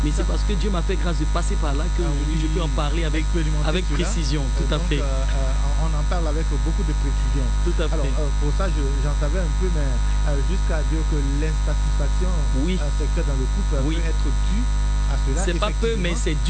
Mais c'est parce que Dieu m'a fait grâce de passer par là que je peux en parler avec précision. Tout à fait. On en parle avec beaucoup de précision. Tout à fait. Alors, pour ça, j'en savais un peu, mais jusqu'à dire que l'insatisfaction sexuelle dans le couple peut être due à cela. C'est pas peu, mais c'est